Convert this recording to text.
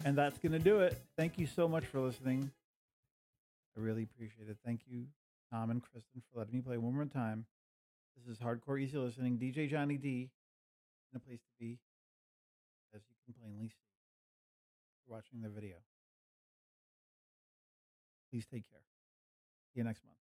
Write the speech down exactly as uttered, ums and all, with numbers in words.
And that's going to do it. Thank you so much for listening. I really appreciate it. Thank you, Tom and Kristen, for letting me play one more time. This is Hardcore Easy Listening, D J Johnny D, in a place to be, as you can plainly see. For watching the video. Please take care. See you next month.